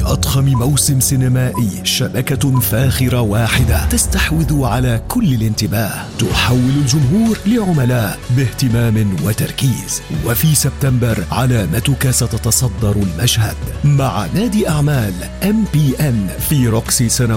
أضخم موسم سينمائي، شبكة فاخرة واحدة تستحوذ على كل الانتباه، تحول الجمهور لعملاء باهتمام وتركيز. وفي سبتمبر علامتك ستتصدر المشهد مع نادي أعمال MPN في روكسي سينما